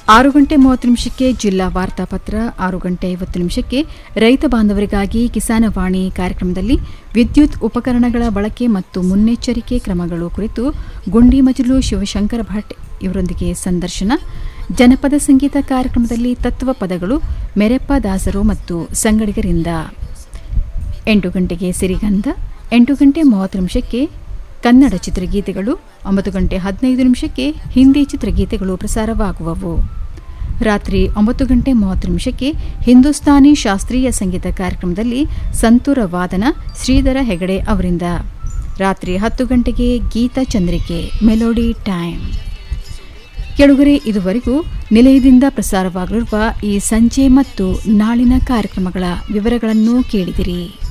6:30 ಜಿಲ್ಲಾ ವಾರ್ತಾಪತ್ರ, 6:50 ರೈತ ಬಾಂಧವರಿಗಾಗಿ ಕಿಸಾನವಾಣಿ ಕಾರ್ಯಕ್ರಮದಲ್ಲಿ ವಿದ್ಯುತ್ ಉಪಕರಣಗಳ ಬಳಕೆ ಮತ್ತು ಮುನ್ನೆಚ್ಚರಿಕೆ ಕ್ರಮಗಳು ಕುರಿತು ಗುಂಡಿಮಜಲು ಶಿವಶಂಕರ ಭಟ್ ಇವರೊಂದಿಗೆ ಸಂದರ್ಶನ. ಜನಪದ ಸಂಗೀತ ಕಾರ್ಯಕ್ರಮದಲ್ಲಿ ತತ್ವ ಪದಗಳು ಮೆರೆಪ್ಪ ದಾಸರು ಮತ್ತು ಸಂಗಡಿಗರಿಂದ. 8 ಗಂಟೆಗೆ ಸಿರಿಗಂಧ, 8:30 ಕನ್ನಡ ಚಿತ್ರಗೀತೆಗಳು, 9:15 ಹಿಂದಿ ಚಿತ್ರಗೀತೆಗಳು ಪ್ರಸಾರವಾಗುವವು. ರಾತ್ರಿ 9:30 ಹಿಂದೂಸ್ತಾನಿ ಶಾಸ್ತ್ರೀಯ ಸಂಗೀತ ಕಾರ್ಯಕ್ರಮದಲ್ಲಿ ಸಂತೂರ ವಾದನ ಶ್ರೀಧರ ಹೆಗಡೆ ಅವರಿಂದ. ರಾತ್ರಿ 10 ಗಂಟೆಗೆ ಗೀತ ಚಂದ್ರಿಕೆ ಮೆಲೋಡಿ ಟೈಮ್. ಕೆಳಗರೆ ಇದುವರೆಗೂ ನಿಲಯದಿಂದ ಪ್ರಸಾರವಾಗಲಿರುವ ಈ ಸಂಜೆ ಮತ್ತು ನಾಳಿನ ಕಾರ್ಯಕ್ರಮಗಳ ವಿವರಗಳನ್ನು ಕೇಳಿದಿರಿ.